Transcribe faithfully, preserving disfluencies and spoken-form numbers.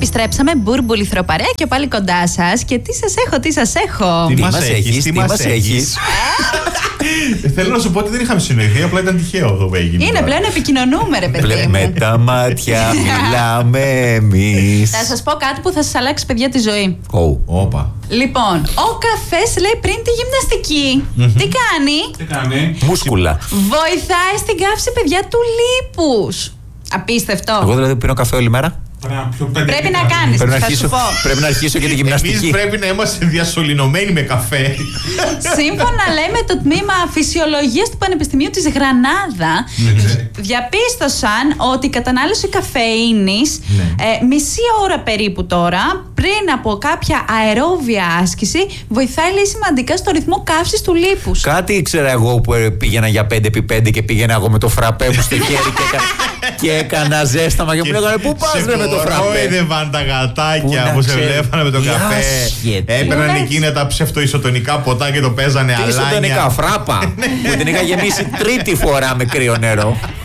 επιστρέψαμε. Μπούρμπουλη θροπαρέα και πάλι κοντά σας. Και τι σας έχω, τι σας έχω. Τι μας έχεις, τι μας έχεις. Θέλω να σου πω ότι δεν είχαμε συνοηθεί, απλά ήταν τυχαίο αυτό που έγινε. Είναι πλέον επικοινωνούμε, ρε παιδί μου. Με τα μάτια μιλάμε εμείς. Θα σας πω κάτι που θα σας αλλάξει, παιδιά, τη ζωή. Όπα. Λοιπόν, ο καφές λέει πριν τη γυμναστική. Τι κάνει? Τι κάνει? Μούσκουλα. Βοηθάει στην καύση, παιδιά, του λίπους. Απίστευτο. Εγώ δηλαδή πίνω καφέ όλη μέρα. Πρέπει να κάνεις, Πρέπει να, θα αρχίσω, σου πω. πρέπει να αρχίσω και τη γυμναστική. Εμείς πρέπει να είμαστε διασωληνωμένοι με καφέ. Σύμφωνα, λέει, με το τμήμα Φυσιολογίας του Πανεπιστημίου της Γρανάδα, διαπίστωσαν ότι η κατανάλωση καφεΐνης ε, μισή ώρα περίπου τώρα, πριν από κάποια αερόβια άσκηση, βοηθάει, λέει, σημαντικά στο ρυθμό καύσης του λίπους. Κάτι ήξερα εγώ που πήγαινα για πέντε επί πέντε και πήγαινα εγώ με το φραπέ μου στο χέρι και, έκα, και έκανα ζέσταμα και μου λέγανε πού πας ρε με το φραπέ. Ρόιδευαν τα γατάκια που, που σε βλέπανε με το καφέ. Έπαιρναν εκείνα τα ψευτοϊσοτονικά ποτά και το παίζανε αλάνια. Τι ισοτονικά, φράπα. Που την είχα γεμίσει τρίτη φορά με κρύο νερό.